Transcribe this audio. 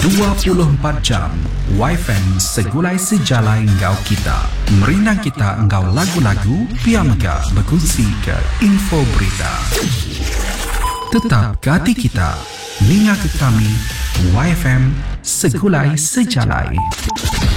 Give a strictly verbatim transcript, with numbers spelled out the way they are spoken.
dua puluh empat jam Y F M segulai sejalai engkau kita. Merinang kita engkau lagu-lagu, piamga berkongsi ke info berita. Tetap ke hati kita, linga ke kami, Y F M segulai sejalai.